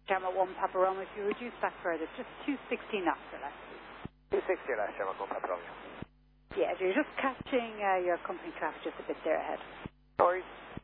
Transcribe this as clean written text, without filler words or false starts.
German 1 Papa Romeo, if you reduce that further, just 260 knots or less. 260 or less, German 1 Papa Romeo. Yeah, you're just catching your company traffic just a bit there ahead. No worries.